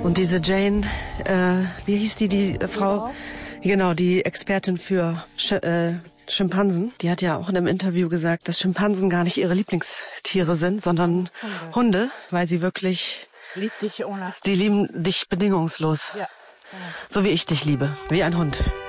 Und diese Jane, wie hieß die Frau? Genau, die Expertin für Schimpansen. Die hat ja auch in einem Interview gesagt, dass Schimpansen gar nicht ihre Lieblingstiere sind, sondern Hunde, weil sie wirklich... Die lieben dich bedingungslos. Ja. So wie ich dich liebe, wie ein Hund.